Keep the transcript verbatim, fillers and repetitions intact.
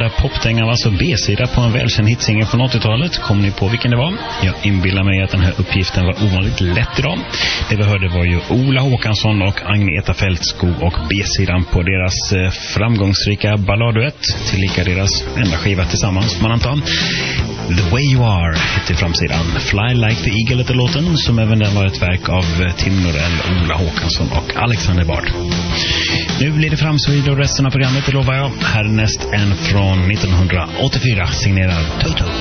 första popdängan var alltså B-sida på en välkänd hitsingel från åttiotalet. Kom ni på vilken det var? Jag inbillar mig att den här uppgiften var ovanligt lätt idag. Det vi hörde var ju Ola Håkansson och Agneta Fältskog och B-sidan på deras eh, framgångsrika balladuett, tillika deras enda skiva tillsammans, man antar. The Way You Are till framsidan. Fly Like the Eagle heter låten, som även den var ett verk av Tim Norell, Ola Håkansson och Alexander Bard. Nu blir det framsvid och resten av programmet, det lovar jag. Härnäst en från nittonhundraåttiofyra signerad Toto.